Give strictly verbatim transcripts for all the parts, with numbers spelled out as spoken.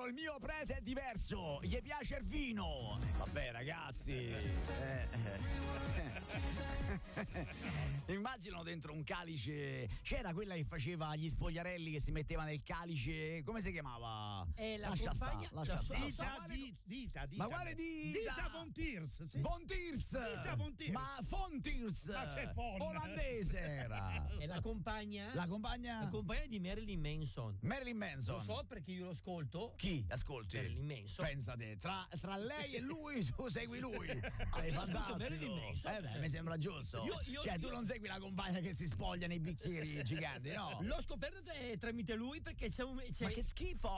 il mio prete è diverso, gli piace il vino. Vabbè ragazzi, eh, eh. Immaginano dentro un calice. C'era quella che faceva gli spogliarelli che si metteva nel calice, come si chiamava? Eh, la lascia compagna, sta, lascia sta. Dita, dita, dita, dita. Ma quale dita? Dita von Tiers. Sì. Von Tiers. Dita von Tiers. Ma von Tiers. Ma c'è von. Olandese era. È la compagna? La compagna? La compagna di Marilyn Manson. Marilyn Manson. Lo so perché io lo ascolto. Chi ascolti? Marilyn Manson. Pensate, tra, tra lei e lui tu segui lui. Sei io ascolto fantastico. Marilyn Manson. Eh beh, mi sembra giusto. Io- io- cioè, tu io- non segui la compagna che si spoglia nei bicchieri giganti, no? L'ho scoperto tra- tramite lui perché c'è un. C'è... Ma che schifo!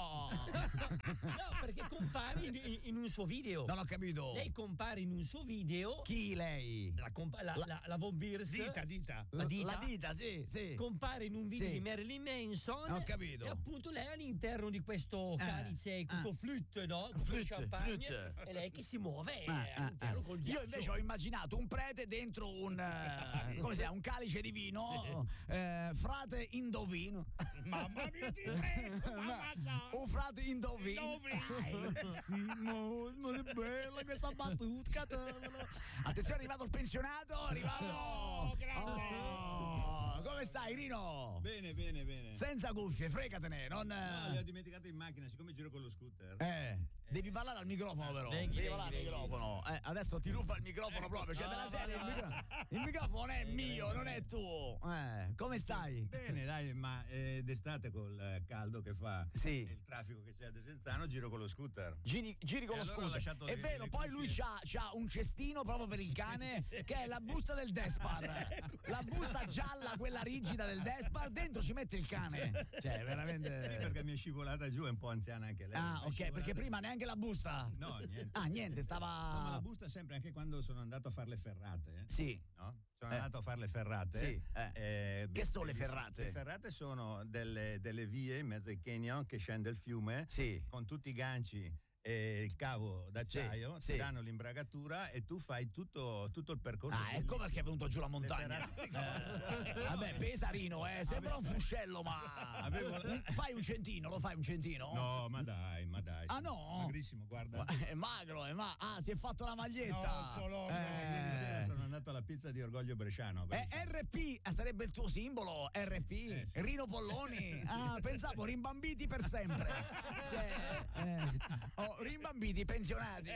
No, perché compare in, in- in un suo video. Non ho capito. Lei compare in un suo video. Chi lei? La, compa- la, la, la Von Beers. Dita, dita. La dita. La dita, sì, sì. Compare in un video Sì. di Marilyn Manson. Ho capito. E appunto lei all'interno di questo calice, questo eh. flute, no? Con Flute, champagne. flute. E lei che si muove Eh, eh, all'interno eh. col Io ghiaccio. invece ho immaginato un prete dentro un eh, come si chiama? Un calice di vino, eh, frate indovino. Mamma mia, ti prego, mamma sa. Un frate indovino. Indovino. Dai, sì, mo, mo è bella questa battuta. Attenzione, è arrivato il pensionato, è arrivato. Oh, grande. Oh, come stai, Rino? Bene, bene, bene. Senza cuffie, fregatene, non. No, le ho dimenticate in macchina, siccome giro con lo scooter. Eh, devi parlare al microfono però. Venghi, devi venghi, parlare al venghi. microfono. Eh, adesso ti ruba il microfono proprio, cioè No, della serie il, no, micro- no. il microfono è mio, non è tuo. Eh, come stai? Bene, dai, ma eh, d'estate col eh, caldo che fa Sì. e il traffico che c'è a Desenzano, giro con lo scooter. Giri, giri con E lo allora ho scooter. lasciato È le- vero, le poi lui cuffie. c'ha, c'ha un cestino proprio per il cane che è la busta del Despar. La busta gialla, quella rigida del Despar, dentro ci mette il cane. Cioè, Sì, veramente. perché mi è scivolata giù, è un po' anziana anche lei. Ah, Mi è ok, scivolata- perché prima neanche la busta. No, niente. Ah, niente, No, ma stava. la busta sempre, anche quando sono andato a fare le ferrate. eh. Sì. No? Sono Eh. andato a fare le ferrate. Sì, eh. eh, Che sono le bellissime. ferrate? Le ferrate sono delle, delle vie in mezzo ai canyon che scende il fiume Sì. con tutti i ganci e il cavo d'acciaio, Sì, ti sì. danno l'imbragatura e tu fai tutto, tutto il percorso. Ah, ecco perché è venuto giù la montagna. Le ferrate- Eh, vabbè, pesa Rino, eh, sembra un fuscello, ma Avevo- fai un centino, lo fai un centino? No, ma dai, ma dai. Ah, no? Magrissimo, guarda. È magro, è ma ah, si è fatto la maglietta. No, solo- Ieri sera Eh, sono andato alla pizza di Orgoglio Bresciano. è R P, eh, sarebbe il tuo simbolo, R P, Eh, sì. Rino Polloni. Ah, pensavo rimbambiti per sempre. Cioè, eh, oh, rimbambiti pensionati.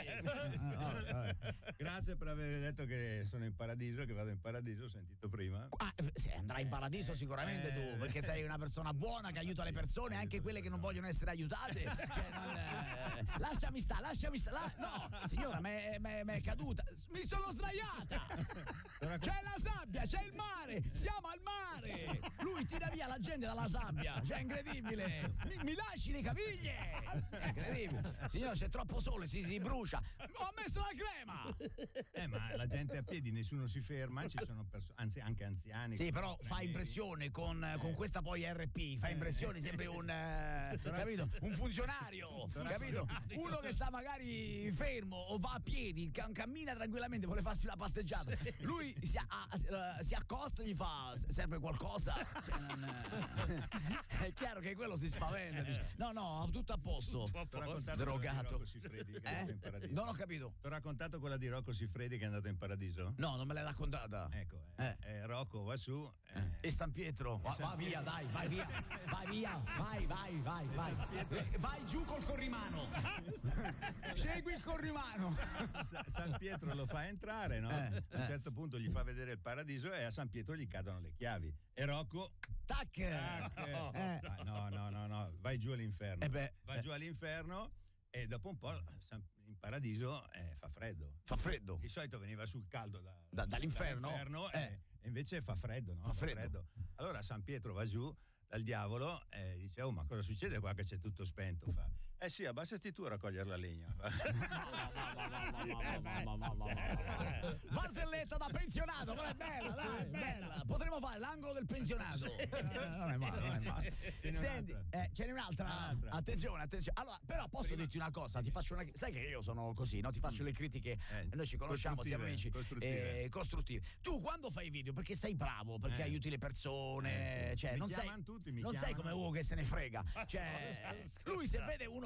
Grazie per aver detto che sono in paradiso, che vado in paradiso, ho sentito prima. Ah, sì, andrai in paradiso sicuramente eh. tu, perché sei una persona buona che aiuta le persone, anche quelle che non vogliono essere aiutate. Cioè, non, eh, lasciami sta, lasciami sta. La, no, signora, mi è caduta. Mi sono sdraiata. C'è la sabbia, c'è il mare, siamo al mare. Lui tira via la gente dalla sabbia, cioè è incredibile. Mi, mi lasci le caviglie. È incredibile. Signora, c'è troppo sole, si, si brucia. Ho messo la crema. Eh, ma la gente a piedi, nessuno si ferma, ci sono persone, anzi anche anziani. Sì, che però sono fa stranieri. impressione con, con questa poi R P, fa impressione, sembri un eh, capito? Un funzionario, capito? Uno che sta magari fermo o va a piedi, ca- cammina tranquillamente, vuole farsi una passeggiata. Lui si, a- a- si accosta e gli fa: serve qualcosa? Cioè, non, eh, è chiaro che quello si spaventa, dice: no, no, tutto a posto. T'ho raccontato Drogato. quella di Rocco Siffredi che è andato in Eh? paradiso. Non ho capito. Ti ho raccontato quella di Rocco Siffredi che è andato in paradiso? No, non me l'hai raccontata. Ecco, eh, Eh. eh, Rocco va su. eh, E San Pietro, va, va via, dai, vai via, vai via, vai, vai, vai, vai, Eh, vai giù col corrimano, segui il corrimano. Sa- San Pietro lo fa entrare, no? Eh, A un eh. certo punto gli fa vedere il paradiso e a San Pietro gli cadono le chiavi. E Rocco. Tac, tac, eh, Eh. ah, no, no, no, no, vai giù all'inferno. Eh beh, va eh. giù all'inferno e dopo un po' San- in paradiso eh, fa freddo. fa freddo. Di solito veniva sul caldo da- Da- dall'inferno? dall'inferno, Eh. e, e invece fa freddo, no? Fa freddo. Allora San Pietro va giù dal diavolo e dice: oh, ma cosa succede qua che c'è tutto spento? Fa, eh sì, abbassati tu a raccogliere la legna. Barzelletta da pensionato, però è bella, dai, è bella. Potremmo fare l'angolo del pensionato. Eh, non è male, non è male. Ce n'è Senti, un'altra. eh, ce n'è un'altra. Un'altra. Attenzione, attenzione. Allora, però posso dirti una cosa, ti faccio una sai che io sono così, no? Ti faccio le critiche, Eh, noi ci conosciamo, siamo amici, costruttive. eh, costruttive. Tu quando fai video, perché sei bravo, perché Eh. aiuti le persone, Eh, sì. cioè Mi non sei chiamano tutti, mi non sei chiamano. come uno che se ne frega. Cioè, lui se vede uno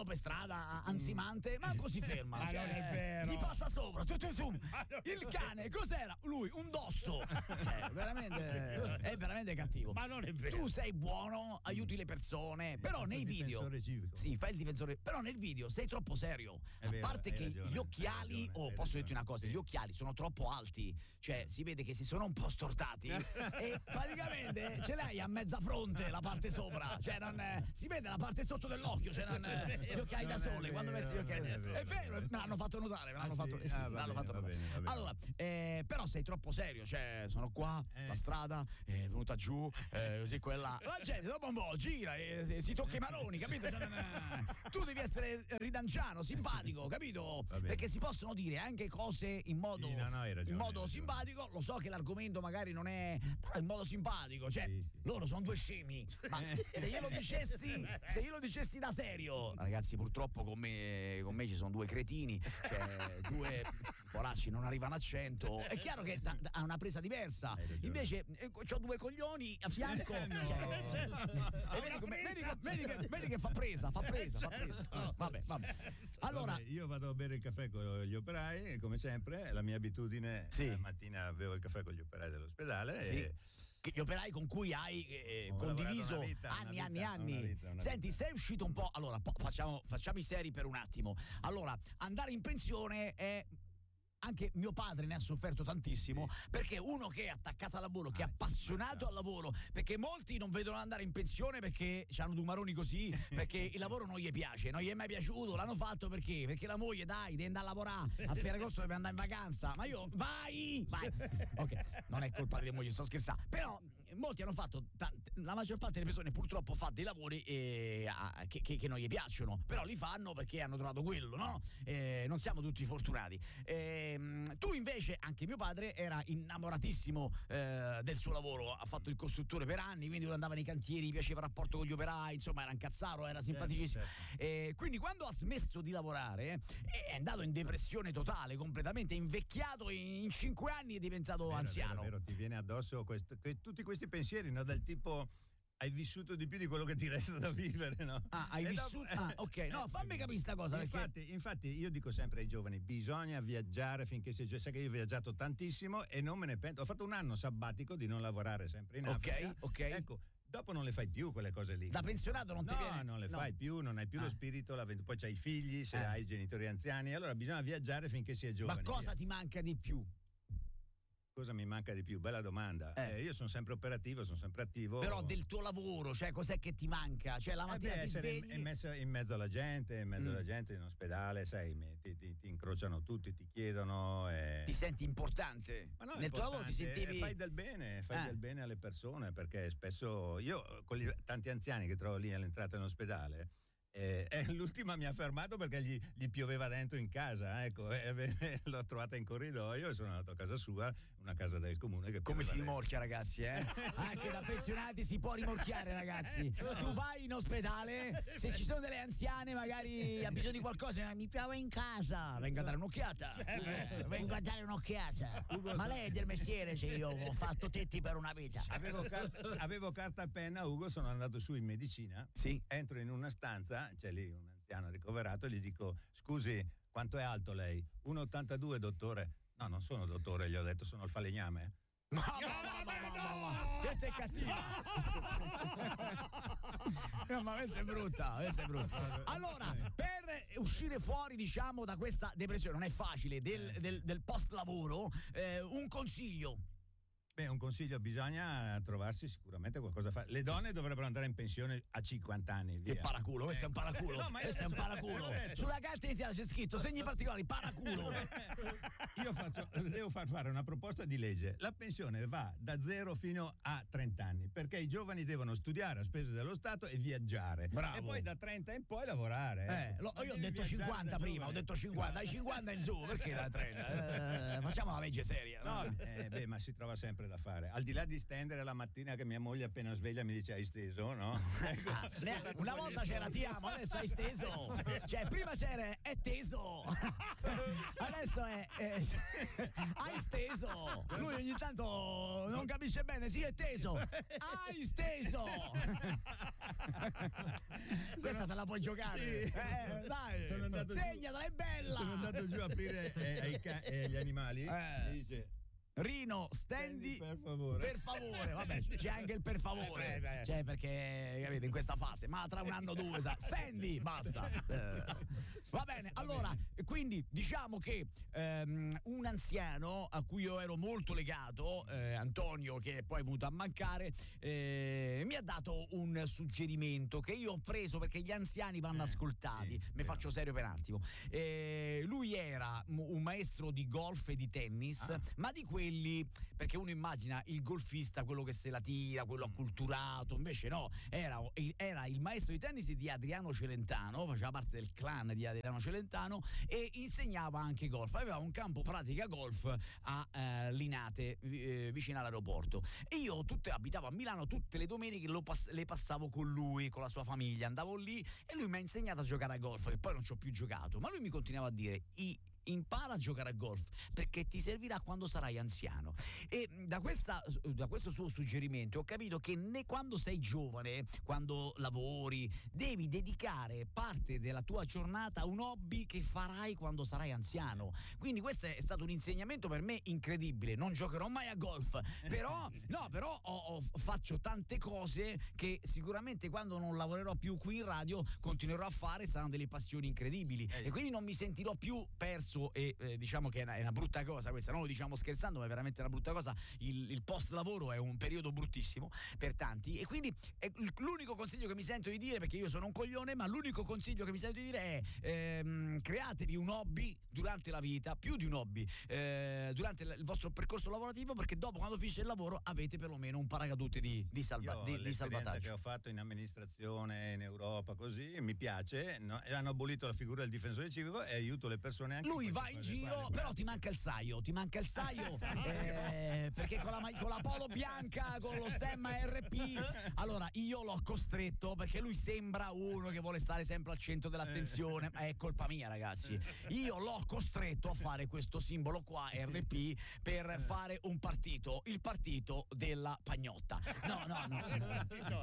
per strada ansimante, manco si ferma. Ma cioè, non è vero. Gli passa sopra, tu, tu, tu. Il cane, cos'era? Lui, un dosso. Cioè, veramente, è veramente cattivo. Ma non è vero. Tu sei buono, aiuti le persone, però nei il video. difensore civico. Sì, fai il difensore, però nel video sei troppo serio. È A vero, parte hai che ragione, gli occhiali, hai ragione, oh, hai posso dirti ragione. una cosa, Sì. gli occhiali sono troppo alti, cioè si vede che si sono un po' stortati e praticamente ce l'hai a mezza fronte la parte sopra, cioè non eh, si vede la parte sotto dell'occhio, cioè non eh, gli occhiali da Non è sole quando vero, metti gli occhiali. non è È vero, vero, è vero. me l'hanno fatto notare, me l'hanno Ah, fatto, sì? eh sì, Ah, me va l'hanno bene, fatto va notare. bene, va bene. Allora, eh, però sei troppo serio, cioè sono qua, Eh. la strada è venuta giù, eh, così quella. La gente dopo un po' gira e si- si tocca i maroni, capito? Cioè, non è- tu devi essere ridanciano, simpatico, capito? Va bene. Perché si possono dire anche cose in modo, Sì, no, no, hai ragione, in modo hai ragione. simpatico. Lo so che l'argomento magari non è, però in modo simpatico, cioè Sì, sì. loro sono due scemi. Ma se io lo dicessi, se io lo dicessi da serio, ragazzi, purtroppo con me, con me ci sono due cretini, cioè due poracci non arrivano a cento. È chiaro che da- da- ha una presa diversa. Hai ragione. Invece eh, ho due coglioni a fianco. Eh, no. cioè, e vedi, come- vedi che, vedi che- vedi che fa presa, fa presa, fa presa. Vabbè, vabbè. Allora, Vabbè, io vado a bere il caffè con gli operai e come sempre è la mia abitudine, Sì. la mattina bevo il caffè con gli operai dell'ospedale sì, e che gli operai con cui hai eh, Ho condiviso lavorato una vita, una anni, vita, anni, una anni. vita, una Senti, vita. sei uscito un po'. Allora, po- facciamo, facciamo i seri per un attimo. Allora, andare in pensione è. Anche mio padre ne ha sofferto tantissimo, perché uno che è attaccato al lavoro, che è Ah, sì, appassionato ma al lavoro, perché molti non vedono andare in pensione perché hanno due maroni così, perché il lavoro non gli piace, non gli è mai piaciuto, l'hanno fatto perché? Perché la moglie, dai, devi andare a lavorare, a Ferragosto deve andare in vacanza, ma io, vai, vai. Ok, non è colpa delle mogli, sto scherzando, però eh, molti hanno fatto, tante- la maggior parte delle persone purtroppo fa dei lavori eh, a- che, che- che non gli piacciono, però li fanno perché hanno trovato quello, no? Eh, non siamo tutti fortunati. Ehm, tu invece, anche mio padre era innamoratissimo eh, del suo lavoro, ha fatto il costruttore per anni, quindi lui andava nei cantieri, gli piaceva il rapporto con gli operai, insomma era un cazzaro, era simpaticissimo. certo. Eh, quindi quando ha smesso di lavorare eh, è andato in depressione totale, completamente invecchiato, in, in cinque anni è diventato Vero, anziano. vero, vero, ti viene addosso questo- que- tutti questi pensieri, no? Del tipo hai vissuto di più di quello che ti resta da vivere, no? Ah, hai E vissuto? dopo- Ah, ok, no, fammi capire sta cosa, perché Infatti, infatti io dico sempre ai giovani, bisogna viaggiare finché si è giovani. Sai che io ho viaggiato tantissimo e non me ne pento. Ho fatto un anno sabbatico di non lavorare sempre in Ok, Africa. ok. Ecco, dopo non le fai più quelle cose lì. da pensionato non ti No, viene. non le no. fai più, non hai più Ah. lo spirito, la vent- poi c'hai i figli, se Eh. hai i genitori anziani, allora bisogna viaggiare finché si è giovani. Ma cosa via. ti manca di più? Cosa mi manca di più? Bella domanda. Eh. Eh, io sono sempre operativo, sono sempre attivo. Però del tuo lavoro, cioè cos'è che ti manca? Cioè la Eh mattina beh, ti essere in, svegli. in mezzo, in mezzo alla gente, in mezzo Mm. alla gente in ospedale, sai, mi- ti, ti- ti incrociano tutti, ti chiedono. E... Ti senti importante? Ma no, è Nel tuo lavoro ti importante, sentivi. eh, fai del bene, fai Eh. del bene alle persone, perché spesso io con gli- tanti anziani che trovo lì all'entrata dell'ospedale. Eh, eh, l'ultima mi ha fermato perché gli, gli pioveva dentro in casa, ecco, e, e, l'ho trovata in corridoio e sono andato a casa sua, una casa del comune che Come pioveva si dentro. rimorchia, ragazzi, eh? Anche da pensionati si può rimorchiare, ragazzi. Tu vai in ospedale, se ci sono delle anziane, magari ha bisogno di qualcosa, mi piove in casa, vengo a dare un'occhiata. Eh, vengo a dare un'occhiata. Ma lei è del mestiere, se io ho fatto tetti per una vita. Avevo carta, avevo carta e penna, Ugo, sono andato su in medicina, Sì. entro in una stanza, c'è lì un anziano ricoverato e gli dico, scusi, quanto è alto lei? uno virgola ottantadue, dottore. No, non sono dottore, gli ho detto, sono il falegname. Ma, ma, ma, ma, ma, ma, ma. Questa è cattiva. No, ma questa è brutta, questa è brutta. Allora, per uscire fuori, diciamo, da questa depressione, non è facile, del, del, del post lavoro, eh, un consiglio. Beh, un consiglio, bisogna trovarsi sicuramente qualcosa a fare. Le donne dovrebbero andare in pensione a cinquanta anni, via. Che paraculo, questo è un paraculo. No, ma io questo è un adesso- paraculo. l'ho detto. Sulla carta d'identità c'è scritto segni particolari, paraculo. Io faccio, devo far fare una proposta di legge. La pensione va da zero fino a trenta anni, perché i giovani devono studiare a spese dello Stato e viaggiare. Bravo. E poi da trenta in poi lavorare. Eh, lo- Ma io ho devi detto viaggiare cinquanta da prima, ho giovane. detto cinquanta, dai cinquanta in su, perché da trenta? Eh, facciamo una legge seria. No, eh, beh, ma si trova sempre sempre da fare. Al di là di stendere la mattina che mia moglie appena sveglia mi dice hai steso, no? Ecco, Ah, ne- una volta c'era ti amo, adesso hai steso. Cioè, prima c'era è teso. Adesso è, è hai steso. Lui ogni tanto non capisce bene, sì, è teso. Hai steso. Questa te la puoi giocare. Sì. Eh, dai, Sono andato giù- segnala, è bella. Sono andato giù a aprire eh, ai ca- eh, agli animali Eh. e dice Rino, stendi, Stendi, per favore. Per favore, vabbè, c'è anche il per favore. Eh, beh, beh. Cioè, perché, capite, in questa fase, ma tra un anno o due, sa, stendi, basta. Eh, va bene, allora, quindi diciamo che ehm, un anziano a cui io ero molto legato, eh, Antonio, che poi è venuto a mancare, eh, mi ha dato un suggerimento che io ho preso perché gli anziani vanno Eh, ascoltati. sì, Mi vero. faccio serio per un attimo. Eh, lui era m- un maestro di golf e di tennis, Ah. ma di quelli, perché uno immagina il golfista, quello che se la tira, quello acculturato, invece no, era, era il maestro di tennis di Adriano Celentano, faceva parte del clan di Adriano Celentano e insegnava anche golf. Aveva un campo pratica golf a eh, Linate, eh, vicino all'aeroporto. E io tutte, abitavo a Milano, tutte le domeniche lo pass- le passavo con lui, con la sua famiglia, andavo lì e lui mi ha insegnato a giocare a golf, che poi non ci ho più giocato, ma lui mi continuava a dire i impara a giocare a golf perché ti servirà quando sarai anziano. E da, questa, da questo suo suggerimento ho capito che né quando sei giovane, quando lavori, devi dedicare parte della tua giornata a un hobby che farai quando sarai anziano. Quindi questo è stato un insegnamento per me incredibile. Non giocherò mai a golf, però no, però ho, ho- faccio tante cose che sicuramente quando non lavorerò più qui in radio continuerò a fare, saranno delle passioni incredibili e quindi non mi sentirò più perso. E eh, diciamo che è una, è una brutta cosa questa, non lo diciamo scherzando, ma è veramente una brutta cosa. Il, il post lavoro è un periodo bruttissimo per tanti e quindi è l'unico consiglio che mi sento di dire, perché io sono un coglione, ma l'unico consiglio che mi sento di dire è ehm, createvi un hobby durante la vita, più di un hobby eh, durante il vostro percorso lavorativo, perché dopo, quando finisce il lavoro, avete perlomeno un paracadute di, di, salva- Io di, di l'esperienza salvataggio. che ho fatto in amministrazione in Europa così mi piace, no? E hanno abolito la figura del difensore civico e aiuto le persone anche Lui in va queste in cose giro, qua. però ti manca il saio, ti manca il saio, eh, perché con la, ma- con la polo bianca, con lo stemma R P, allora io l'ho costretto, perché lui sembra uno che vuole stare sempre al centro dell'attenzione, ma è colpa mia, ragazzi. Io l'ho costretto a fare questo simbolo qua, R P, per fare un partito, il partito della pagnotta. No, no, no.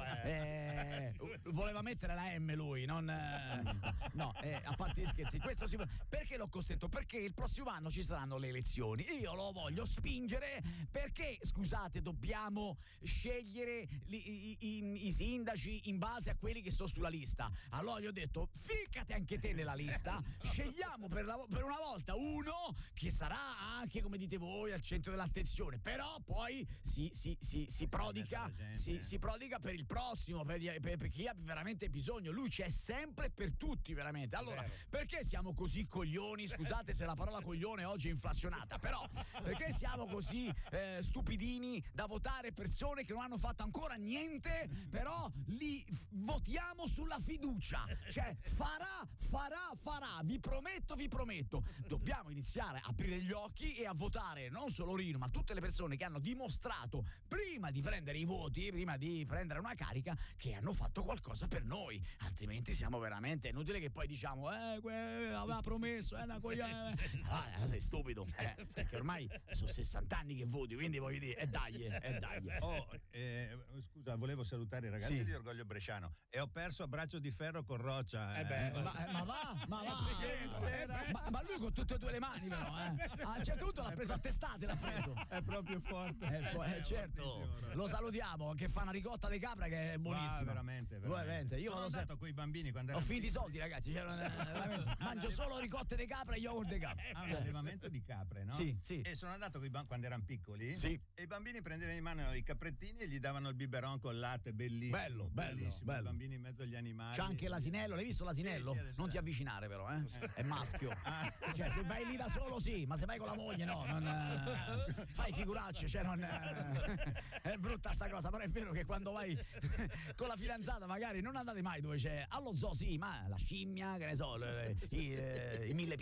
Eh, voleva mettere la M lui, non eh, no, eh, a parte gli scherzi, questo si, perché l'ho costretto? Perché il prossimo anno ci saranno le elezioni. Io lo voglio spingere perché, scusate, dobbiamo scegliere li- i, i- i sindaci in base a quelli che sono sulla lista. Allora gli ho detto, ficcate anche te nella lista, scegliamo per, la- per una volta uno che sarà anche, come dite voi, al centro dell'attenzione, però poi si, si, si, si prodiga, la gente, si, eh. si prodiga per il prossimo, per, gli- per- per chi ha veramente bisogno. Lui c'è sempre per tutti, veramente. Allora, perché siamo così coglioni? Scusate se la parola coglione oggi è inflazionata, però perché siamo così eh, stupidini da votare persone che non hanno fatto ancora niente, però li f- votiamo sulla fiducia? Cioè, farà, farà, farà, vi prometto, vi prometto. Dobbiamo iniziare a aprire gli occhi e a votare non solo Rino, ma tutte le persone che hanno dimostrato, prima di prendere i voti, prima di prendere una carica, che hanno fatto qualcosa per noi. Altrimenti siamo veramente, è inutile che poi diciamo eh, que- aveva promesso, è una coglione. Ah, sei stupido, eh, perché ormai sono sessanta anni che voti, quindi voglio dire, e dai, e dai. Oh, eh, scusa, volevo salutare i ragazzi Sì. di Orgoglio Bresciano e ho perso a braccio di ferro con Roccia. Eh beh, Ma, eh, ma va, ma va, Ieri sera. ma, ma lui con tutte e due le mani però, eh. A un certo punto l'ha preso a testate, l'ha preso. È proprio forte. Eh, fu- eh, certo, fortissimo, lo salutiamo, che fa una ricotta di capra che è buonissima. Ah, veramente, veramente. Veramente, io sono vado andato con i bambini quando Ho erano finito i piccoli. soldi, ragazzi. Cioè, non è- veramente, mangio solo ricotte di capra e yogurt di capra. Ah, un allevamento di capre, no? Sì, sì. E sono andato con i bambini quando erano piccoli. Sì. E i bambini prendevano in mano i caprettini e gli davano il biberon con latte, bellissimo. Bello, bello, bellissimo. bello. I bambini in mezzo agli animali. C'è anche l'asinello, l'hai visto l'asinello? Sì, sì, adesso Non ti è. avvicinare però, eh? È maschio. Ah. Cioè, se vai lì da solo sì, ma se vai con la moglie no, non eh, fai figuracce, cioè non eh, è brutta sta cosa, però è vero che quando vai con la fidanzata magari non andate mai dove c'è allo zoo, sì, ma la scimmia, che ne so, le- i, eh, i mille piedi,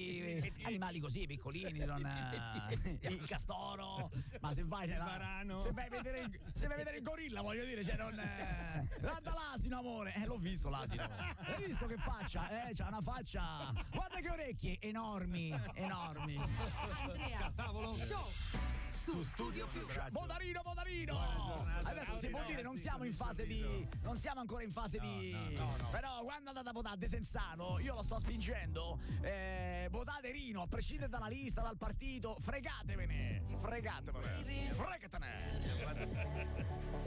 animali, animali così piccolini, non, eh, il castoro, ma se vai nella, varano. se vai a vedere il, se vai a vedere il gorilla, voglio dire, cioè non eh, guarda l'asino, amore, eh, l'ho visto l'asino, hai visto che faccia, eh, c'ha una faccia, guarda che orecchie enormi, enormi. Andrea, Tavolo. show su Studio Più. Modarino, Modarino! giornata, Adesso si può dire, non siamo in fase di. Non siamo ancora in fase di. no, no. Però quando andate a votare De Sensano, io lo sto spingendo. Eh, votate Rino, a prescindere dalla lista, dal partito, fregatevene! Fregatevene! Fregatene!